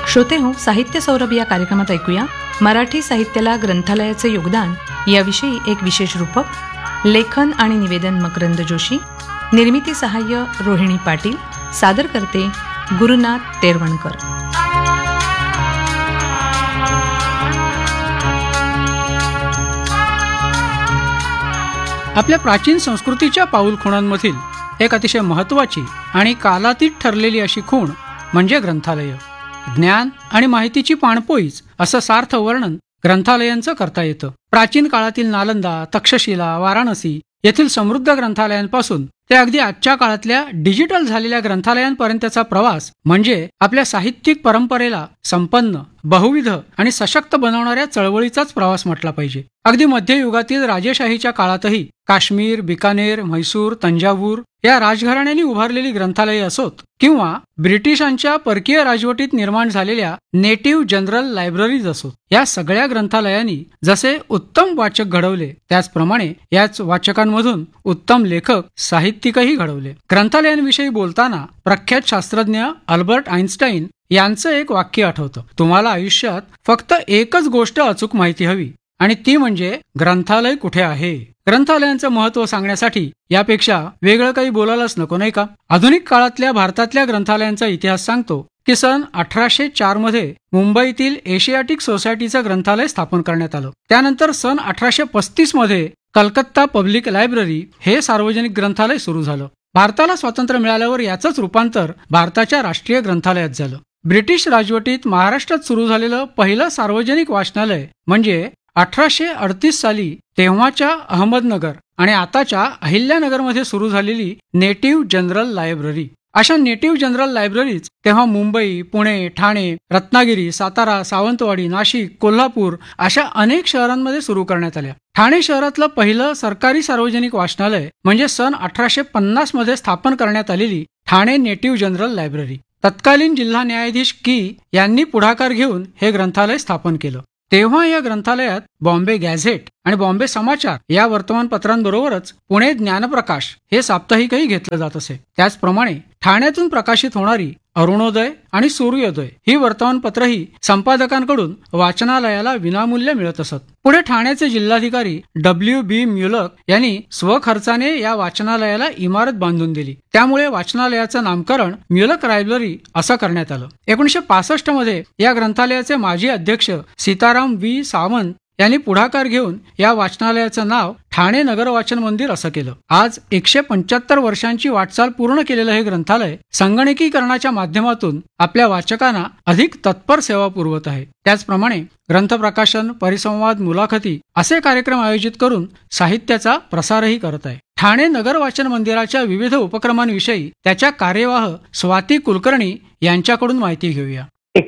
श्रोते हो, साहित्य सौरभ या कार्यक्रमात ऐकूया मराठी साहित्याला ग्रंथालयाचे योगदान याविषयी एक विशेष रूपक. लेखन आणि निवेदन मकरंद जोशी, निर्मिती सहाय्य रोहिणी पाटील, सादर करते गुरुनाथ तेरवणकर. आपल्या प्राचीन संस्कृतीच्या पाऊलखुणांमधील एक अतिशय महत्त्वाची आणि कालातीत ठरलेली अशी खूण म्हणजे ग्रंथालय. ज्ञान आणि माहितीची पाणपोईच असं सार्थ वर्णन ग्रंथालयांचं करता येतं. प्राचीन काळातील नालंदा, तक्षशिला, वाराणसी येथील समृद्ध ग्रंथालयांपासून ते अगदी आजच्या काळातल्या डिजिटल झालेल्या ग्रंथालयांपर्यंतचा प्रवास म्हणजे आपल्या साहित्यिक परंपरेला संपन्न, बहुविध आणि सशक्त बनवणाऱ्या चळवळीचाच प्रवास म्हटला पाहिजे. अगदी मध्ययुगातील राजेशाहीच्या काळातही काश्मीर, बिकानेर, म्हैसूर, तंजावूर या राजघराण्यांनी उभारलेली ग्रंथालये असोत किंवा ब्रिटिशांच्या परकीय राजवटीत निर्माण झालेल्या नेटिव्ह जनरल लायब्ररीज असोत, या सगळ्या ग्रंथालयांनी जसे उत्तम वाचक घडवले त्याचप्रमाणे याच वाचकांमधून उत्तम लेखक, साहित्यिकही घडवले. ग्रंथालयांविषयी बोलताना प्रख्यात शास्त्रज्ञ अल्बर्ट आइन्स्टाईन यांचं एक वाक्य आठवतं, तुम्हाला आयुष्यात फक्त एकच गोष्ट अचूक माहिती हवी आणि ती म्हणजे ग्रंथालय कुठे आहे. ग्रंथालयांचं महत्त्व सांगण्यासाठी यापेक्षा वेगळं काही बोलायलाच नको, नाही का? आधुनिक काळातल्या भारतातल्या ग्रंथालयांचा इतिहास सांगतो की सन 1804 मध्ये मुंबईतील एशियाटिक सोसायटीचं ग्रंथालय स्थापन करण्यात आलं. त्यानंतर सन 1835 मध्ये कलकत्ता पब्लिक लायब्ररी हे सार्वजनिक ग्रंथालय सुरू झालं. भारताला स्वातंत्र्य मिळाल्यावर याचंच रूपांतर भारताच्या राष्ट्रीय ग्रंथालयात झालं. ब्रिटिश राजवटीत महाराष्ट्रात सुरू झालेलं पहिलं सार्वजनिक वाचनालय म्हणजे 1838 साली तेव्हाच्या अहमदनगर आणि आताच्या अहिल्यानगरमध्ये सुरू झालेली नेटिव्ह जनरल लायब्ररी. अशा नेटिव्ह जनरल लायब्ररीज तेव्हा मुंबई, पुणे, ठाणे, रत्नागिरी, सातारा, सावंतवाडी, नाशिक, कोल्हापूर अशा अनेक शहरांमध्ये सुरू करण्यात आल्या. ठाणे शहरातलं पहिलं सरकारी सार्वजनिक वाचनालय म्हणजे सन 1850 मध्ये स्थापन करण्यात आलेली ठाणे नेटिव्ह जनरल लायब्ररी. तत्कालीन जिल्हा न्यायाधीश की यांनी पुढाकार घेऊन हे ग्रंथालय स्थापन केलं. तेव्हा या ग्रंथालयात बॉम्बे गॅझेट आणि बॉम्बे समाचार या वर्तमानपत्रांबरोबरच पुणे ज्ञानप्रकाश हे साप्ताहिकही घेतलं जात असे. त्याचप्रमाणे ठाण्यातून प्रकाशित होणारी अरुणोदय आणि सूर्योदय ही वर्तमानपत्रही संपादकांकडून वाचनालयाला विनामूल्य मिळत असत. पुढे ठाण्याचे जिल्हाधिकारी W.B. म्युलक यांनी स्वखर्चाने या वाचनालयाला इमारत बांधून दिली. त्यामुळे वाचनालयाचं नामकरण म्युलक लायब्ररी असं करण्यात आलं. 1965 मध्ये या ग्रंथालयाचे माजी अध्यक्ष सीताराम V. सावंत यांनी पुढाकार घेऊन या वाचनालयाचं नाव ठाणे नगर वाचन मंदिर असं केलं. आज 175 वर्षांची वाटचाल पूर्ण केलेलं हे ग्रंथालय संगणकीकरणाच्या माध्यमातून आपल्या वाचकांना अधिक तत्पर सेवा पुरवत आहे. त्याचप्रमाणे ग्रंथप्रकाशन, परिसंवाद, मुलाखती असे कार्यक्रम आयोजित करून साहित्याचा प्रसारही करत आहे. ठाणे नगर वाचन मंदिराच्या विविध उपक्रमांविषयी त्याच्या कार्यवाह स्वाती कुलकर्णी यांच्याकडून माहिती घेऊया.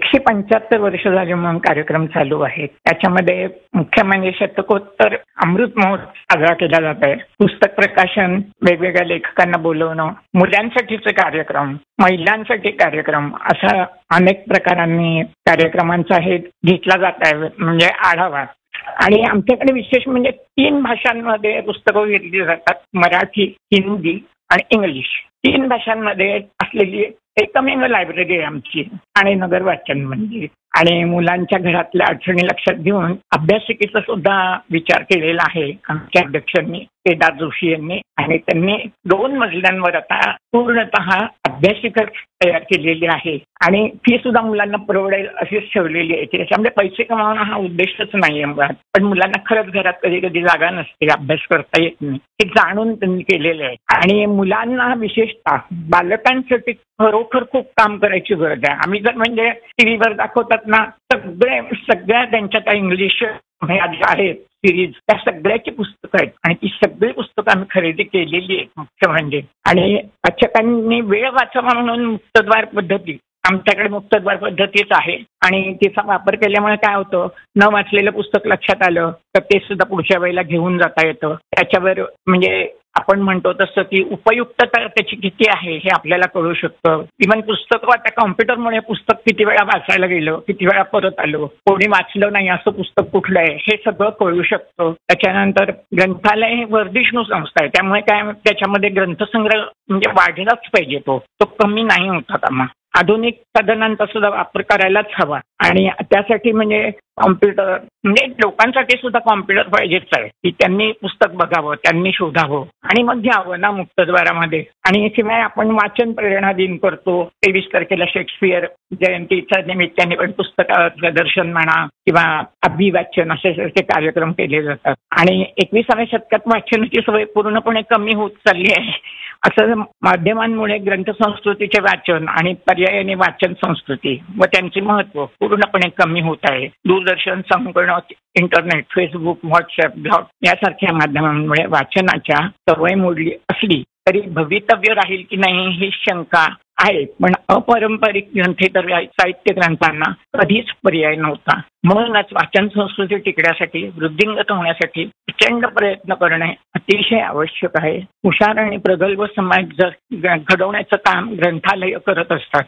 175 वर्ष झाले म्हणून कार्यक्रम चालू आहेत. त्याच्यामध्ये मुख्य म्हणजे शतकोत्तर अमृत महोत्सव साजरा केला जात आहे. पुस्तक प्रकाशन, वेगवेगळ्या लेखकांना बोलवणं, मुलांसाठीचे कार्यक्रम, महिलांसाठी कार्यक्रम, अशा अनेक प्रकारांनी कार्यक्रमांचा हे घेतला जात आहे म्हणजे आढावा. आणि आमच्याकडे विशेष म्हणजे 3 भाषांमध्ये पुस्तकं घेतली जातात, मराठी, हिंदी आणि इंग्लिश. 3 भाषांमध्ये असलेली एकमेव लायब्ररी आहे आमची ठाणे नगर वाचन मंदिर. आणि मुलांच्या घरातल्या अडचणी लक्षात घेऊन अभ्यासिकेचा सुद्धा विचार केलेला आहे आमच्या अध्यक्षांनी, केदार जोशी यांनी. आणि त्यांनी 2 मजल्यांवर आता पूर्णतः अभ्यासिका तयार केलेली आहे आणि फी सुद्धा मुलांना परवडेल अशीच ठेवलेली आहे. त्याच्यामध्ये पैसे कमावणं हा उद्देशच नाही मुळात, पण मुलांना खरंच घरात कधी कधी जागा नसते, अभ्यास करता येत नाही, हे जाणून त्यांनी केलेलं आहे. आणि मुलांना विशेषतः बालकांसाठी खरोखर खूप काम करायची गरज आहे. आम्ही जर म्हणजे टीव्हीवर दाखवतात ना, सगळ्या त्यांच्या त्या इंग्लिश आहेत सिरीज, त्या सगळ्याची पुस्तकं आहेत आणि ती सगळी पुस्तकं आम्ही खरेदी केलेली आहेत मुख्य म्हणजे. आणि वाचकांनी वेळ वाचावा म्हणून मुक्तद्वार पद्धती, आमच्याकडे मुक्तद्वार पद्धतीच आहे आणि तिचा वापर केल्यामुळे काय होतं, न वाचलेलं पुस्तक लक्षात आलं तर ते सुद्धा पुढच्या वेळेला घेऊन जाता येतं. त्याच्यावर म्हणजे आपण म्हणतो तसं की उपयुक्तता त्याची किती आहे हे आपल्याला कळू शकतं. इव्हन पुस्तकं आता कॉम्प्युटरमुळे पुस्तक किती वेळा वाचायला गेलं, किती वेळा परत आलो, कोणी वाचलं नाही असं पुस्तक कुठलं आहे हे सगळं कळू शकतं. त्याच्यानंतर ग्रंथालय हे वर्धिष्णू संस्था आहे, त्यामुळे काय त्याच्यामध्ये ग्रंथसंग्रह म्हणजे वाढलाच पाहिजे, तो कमी नाही होता कामा. आधुनिक साधनांचा सुद्धा वापर करायलाच हवा आणि त्यासाठी म्हणजे कॉम्प्युटर म्हणजे लोकांसाठी सुद्धा कॉम्प्युटर पाहिजेच आहे की त्यांनी पुस्तक बघावं, त्यांनी शोधावं आणि मग घ्यावं ना मुक्तद्वारामध्ये. आणि शिवाय आपण वाचन प्रेरणा दिन करतो. 23 तारखेला शेक्सपियर जयंतीच्या निमित्ताने पण पुस्तक प्रदर्शन म्हणा किंवा अभिवाचन असे कार्यक्रम केले जातात. आणि 21व्या शतकात वाचनाची सवय पूर्णपणे कमी होत चालली आहे. असं माध्यमांमुळे ग्रंथसंस्कृतीचे वाचन आणि पर्यायाने वाचन संस्कृती व त्यांचे महत्व पूर्णपणे कमी होत आहे. दूरदर्शन, संगणक, इंटरनेट, फेसबुक, व्हॉट्सअप, ब्लॉग यासारख्या माध्यमांमुळे वाचनाच्या सवय मोडली असली तरी भवितव्य राहील की नाही ही शंका आहे. पण अपारंपरिक ग्रंथेतर साहित्य ग्रंथांना कधीच पर्याय नव्हता. म्हणूनच वाचन संस्कृती टिकण्यासाठी, वृद्धिंगत होण्यासाठी प्रचंड प्रयत्न करणे अतिशय आवश्यक आहे. हुशार आणि प्रगल्भ समाज घडवण्याचं काम ग्रंथालय करत असतात.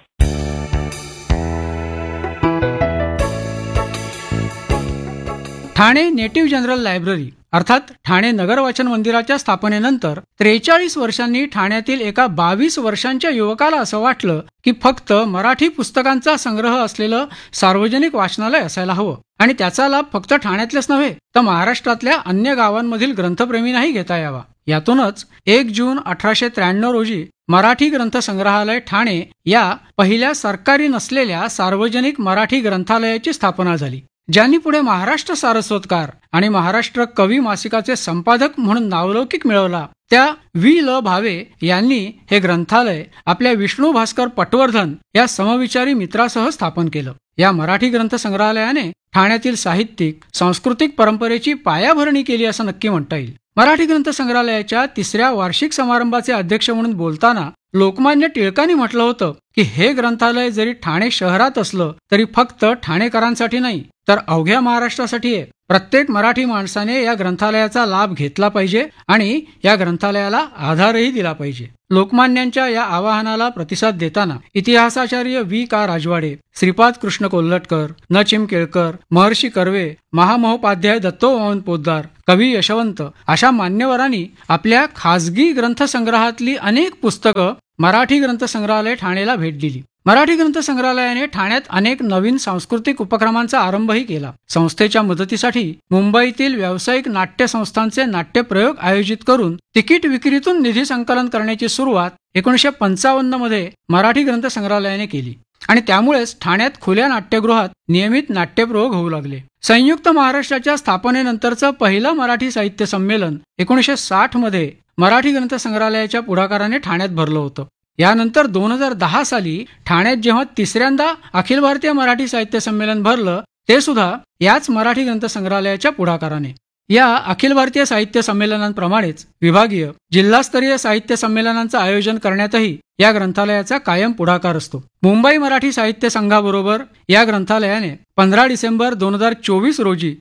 ठाणे नेटिव्ह जनरल लायब्ररी अर्थात ठाणे नगर वाचन मंदिराच्या स्थापनेनंतर 43 वर्षांनी ठाण्यातील एका 22 वर्षांच्या युवकाला असं वाटलं की फक्त मराठी पुस्तकांचा संग्रह असलेलं सार्वजनिक वाचनालय असायला हवं आणि त्याचा लाभ फक्त ठाण्यातलेच नव्हे तर महाराष्ट्रातल्या अन्य गावांमधील ग्रंथप्रेमींनाही घेता यावा. यातूनच 1 जून 1893 रोजी मराठी ग्रंथ संग्रहालय ठाणे या पहिल्या सरकारी नसलेल्या सार्वजनिक मराठी ग्रंथालयाची स्थापना झाली, ज्यांनी पुढे महाराष्ट्र सारस्वतकार आणि महाराष्ट्र कवी मासिकाचे संपादक म्हणून नावलौकिक मिळवला. त्या ल भावे यांनी हे ग्रंथालय आपल्या विष्णू भास्कर पटवर्धन या समविचारी मित्रासह स्थापन केलं. या मराठी ग्रंथ संग्रहालयाने ठाण्यातील साहित्यिक, सांस्कृतिक परंपरेची पायाभरणी केली असं नक्की म्हणता येईल. मराठी ग्रंथ संग्रहालयाच्या 3ऱ्या वार्षिक समारंभाचे अध्यक्ष म्हणून बोलताना लोकमान्य टिळकांनी म्हटलं होतं की हे ग्रंथालय जरी ठाणे शहरात असलं तरी फक्त ठाणेकरांसाठी नाही तर अवघ्या महाराष्ट्रासाठी आहे. प्रत्येक मराठी माणसाने या ग्रंथालयाचा लाभ घेतला पाहिजे आणि या ग्रंथालयाला आधारही दिला पाहिजे. लोकमान्यांच्या या आवाहनाला प्रतिसाद देताना इतिहासाचार्य V.K. राजवाडे, श्रीपाद कृष्ण कोल्हटकर, न. चिम केळकर, महर्षी कर्वे, महामहोपाध्याय दत्तोपंत पोद्दार, कवी यशवंत अशा मान्यवरांनी आपल्या खासगी ग्रंथसंग्रहातली अनेक पुस्तकं मराठी ग्रंथ संग्रहालय ठाणेला भेट दिली. मराठी ग्रंथ संग्रहालयाने ठाण्यात अनेक नवीन सांस्कृतिक उपक्रमांचा आरंभही केला. संस्थेच्या मदतीसाठी मुंबईतील व्यावसायिक नाट्य संस्थांचे नाट्यप्रयोग आयोजित करून तिकीट विक्रीतून निधी संकलन करण्याची सुरुवात 1955 मध्ये मराठी ग्रंथ संग्रहालयाने केली आणि त्यामुळेच ठाण्यात खुल्या नाट्यगृहात नियमित नाट्यप्रयोग होऊ लागले. संयुक्त महाराष्ट्राच्या स्थापनेनंतरचं पहिलं मराठी साहित्य संमेलन 1960 मध्ये मराठी ग्रंथ संग्रहालयाच्या पुढाकाराने ठाण्यात भरलं होतं. यानंतर 2010 साली ठाण्यात जेव्हा 3ऱ्यांदा अखिल भारतीय मराठी साहित्य संमेलन भरलं ते सुद्धा याच मराठी ग्रंथ संग्रहालयाच्या पुढाकाराने. या अखिल भारतीय साहित्य संमेलनांप्रमाणेच विभागीय, जिल्हास्तरीय साहित्य संमेलनांचं आयोजन करण्यातही या ग्रंथालयाचा कायम पुढाकार असतो. मुंबई मराठी साहित्य संघाबरोबर या ग्रंथालयाने 15 डिसेंबर 2024 रोजी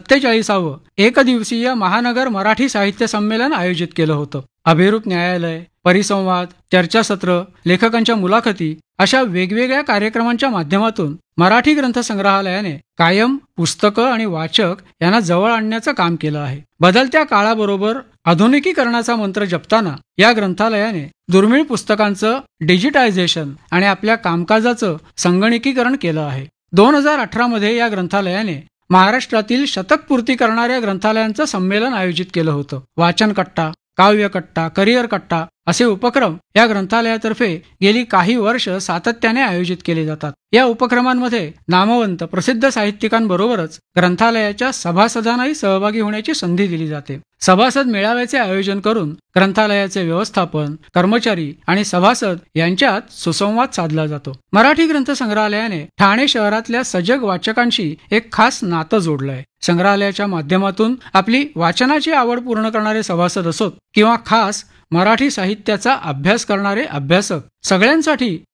47वे एकदिवसीय महानगर मराठी साहित्य संमेलन आयोजित केलं होतं. अभिरूप न्यायालय, परिसंवाद, चर्चासत्र, लेखकांच्या मुलाखती अशा वेगवेगळ्या कार्यक्रमांच्या माध्यमातून मराठी ग्रंथ संग्रहालयाने कायम पुस्तकं आणि वाचक यांना जवळ आणण्याचं काम केलं आहे. बदलत्या काळाबरोबर आधुनिकीकरणाचा मंत्र जपताना या ग्रंथालयाने दुर्मिळ पुस्तकांचं डिजिटायझेशन आणि आपल्या कामकाजाचं संगणकीकरण केलं आहे. 2018 मध्ये या ग्रंथालयाने महाराष्ट्रातील शतकपूर्ती करणाऱ्या ग्रंथालयांचं संमेलन आयोजित केलं होतं. वाचन कट्टा, काव्य कट्टा, करिअर कट्टा असे उपक्रम या ग्रंथालयातर्फे गेली काही वर्ष सातत्याने आयोजित केले जातात. या उपक्रमांमध्ये नामवंत प्रसिद्ध साहित्यिकांबरोबरच ग्रंथालयाच्या सभासदांनाही सहभागी होण्याची संधी दिली जाते. सभासद मेळाव्याचे आयोजन करून ग्रंथालयाचे व्यवस्थापन, कर्मचारी आणि सभासद यांच्यात सुसंवाद साधला जातो. मराठी ग्रंथ संग्रहालयाने ठाणे शहरातल्या सजग वाचकांशी एक खास नातं जोडलंय. संग्रहालयाच्या माध्यमातून आपली वाचनाची आवड पूर्ण करणारे सभासद असोत किंवा खास मराठी साहित्याचा अभ्यास करणारे अभ्यासक, सगळ्यांसाठी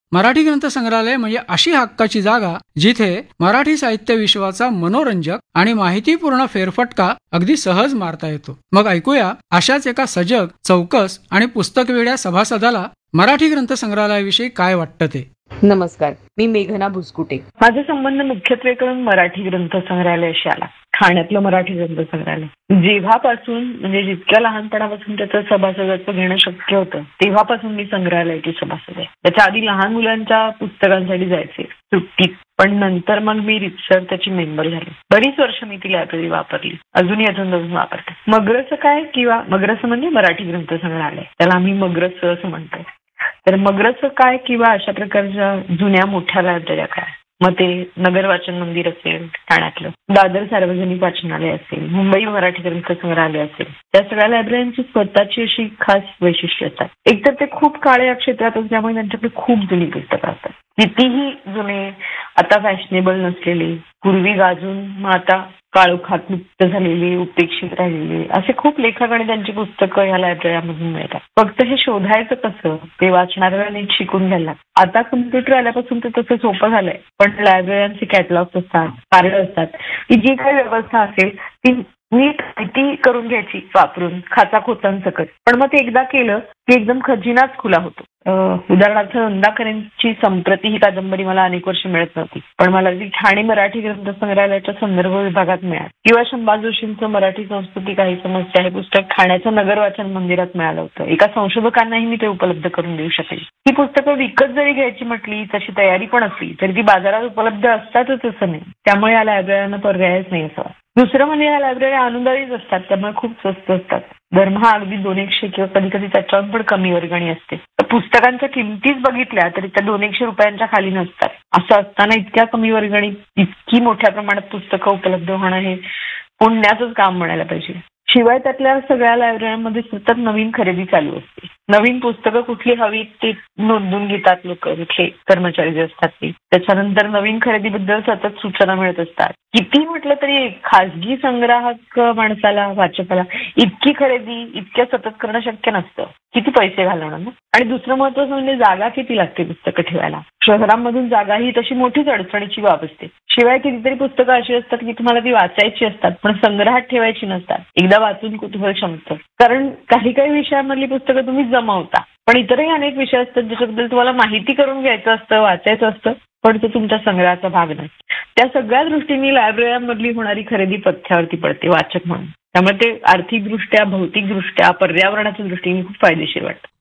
मराठी ग्रंथ संग्रहालय म्हणजे अशी हक्काची जागा जिथे मराठी साहित्य विश्वाचा मनोरंजक आणि माहितीपूर्ण फेरफटका अगदी सहज मारता येतो. मग ऐकूया अशाच एका सजग, चौकस आणि पुस्तकवेड्या सभासदाला मराठी ग्रंथ संग्रहालयाविषयी काय वाटतं ते. नमस्कार, मी मेघना भुसकुटे. माझा संबंध मुख्यत्वे करून मराठी ग्रंथ संग्रहालयाशी आला. ठाण्यातलं मराठी ग्रंथ संग्रहालय जेव्हापासून म्हणजे जितक्या लहानपणापासून त्याचं सभासदत्व घेणं शक्य होतं तेव्हापासून मी संग्रहालयाची सभासद आहे. त्याच्या आधी लहान मुलांच्या पुस्तकांसाठी जायचे सुट्टीत, पण नंतर मग मी रितसर त्याची मेंबर झाले. बरीच वर्ष मी ती लायब्ररी वापरली, अजूनही अजून वापरते. मग्रस काय किंवा मग्रस म्हणजे मराठी ग्रंथ संग्रहालय, त्याला आम्ही मग्रस असं म्हणतो. तर मग्रस काय किंवा अशा प्रकारच्या जुन्या मोठ्या लायब्रऱ्या काय, मग ते नगर वाचन मंदिर असेल ठाण्यातलं, दादर सार्वजनिक वाचनालय असेल, मुंबई मराठी ग्रंथ संग्रहालय असेल, त्या सगळ्या लायब्ररीची स्वतःची अशी खास वैशिष्ट्ये असतात. एकतर ते खूप काळ्या क्षेत्रात असल्यामुळे त्यांच्याकडे खूप जुनी पुस्तकं असतात. कितीही जुने, आता फॅशनेबल नसलेले, पूर्वी गाजून मग आता काळोखात लुप्त झालेली, उपेक्षित राहिलेली असे खूप लेखक आणि त्यांची पुस्तकं ह्या लायब्ररीमधून मिळतात. फक्त हे शोधायचं कसं ते वाचणाऱ्याला नीट शिकून घ्यायला. आता कम्प्युटर आल्यापासून ते तसं सोपं झालंय, पण लायब्ररीचे कॅटलॉग्स असतात, कार्ड असतात, की जी काही व्यवस्था असेल ती नीट माहिती करून घ्यायची वापरून खाचाखोचांसकट. पण मग ते एकदा केलं की एकदम खजिनाच खुला होतो. उदाहरणार्थ नंदाकरेंची संप्रती ही कादंबरी मला अनेक वर्ष मिळत नव्हती, पण मला ती ठाणे मराठी ग्रंथ संग्रहालयाच्या संदर्भ विभागात मिळाली. किंवा शंभा जोशींचं मराठी संस्कृती काही समस्या हे पुस्तक ठाण्याच्या नगर वाचन मंदिरात मिळालं होतं. एका संशोधकांनाही मी ते उपलब्ध करून देऊ शकेल. ही पुस्तकं विकत जरी घ्यायची म्हटली, तशी तयारी पण असली तरी ती बाजारात उपलब्ध असतातच असं नाही. त्यामुळे या लायब्ररीना पर्यायच नाही असा. दुसरं म्हणजे या लायब्ररी आनंदाळीच असतात, त्यामुळे खूप स्वस्त असतात. दरमहा अगदी 200 किंवा कधी कधी त्याच्यावर पण कमी वर्गणी असते. तर पुस्तकांच्या किमतीच बघितल्या तरी त्या 200 रुपयांच्या खाली नसतात. असं असताना इतक्या कमी वर्गणी इतकी मोठ्या प्रमाणात पुस्तकं उपलब्ध होणं हे पुण्याचंच काम म्हणायला पाहिजे. शिवाय त्यातल्या सगळ्या लायब्ररीमध्ये सतत नवीन खरेदी चालू असते. नवीन पुस्तकं कुठली हवी ते नोंदवून घेतात लोक, कुठले कर्मचारी जे असतात ते. त्याच्यानंतर नवीन खरेदीबद्दल सतत सूचना मिळत असतात. किती म्हटलं तरी खासगी संग्राहक माणसाला, वाचकाला इतकी खरेदी इतक्या सतत करणं शक्य नसतं. किती पैसे घालवणार ना. आणि दुसरं महत्वाचं म्हणजे जागा किती लागते पुस्तकं ठेवायला. शहरांमधून जागा ही तशी मोठीच अडचणीची बाब असते. शिवाय कितीतरी पुस्तकं अशी असतात की तुम्हाला ती वाचायची असतात पण संग्रहात ठेवायची नसतात. एकदा वाचून कुतूहल शमतं. कारण काही काही विषयांमधली पुस्तकं तुम्ही जमवता, पण इतरही अनेक विषय असतात ज्याच्याबद्दल तुम्हाला माहिती करून घ्यायचं असतं, वाचायचं असतं, पण तो तुमच्या संग्रहाचा भाग नाही. त्या सगळ्या दृष्टीने लायब्ररीमधली होणारी खरेदी पथ्यावरती पडते वाचक म्हणून. त्यामुळे ते आर्थिकदृष्ट्या, भौतिकदृष्ट्या, पर्यावरणाच्या दृष्टीने खूप फायदेशीर वाटतं.